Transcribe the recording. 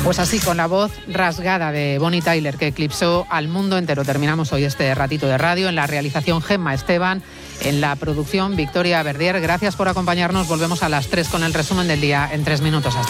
Pues así, con la voz rasgada de Bonnie Tyler, que eclipsó al mundo entero, terminamos hoy este ratito de radio. En la realización, Gemma Esteban; en la producción, Victoria Verdier. Gracias por acompañarnos. Volvemos a las 3 con el resumen del día en 3 minutos.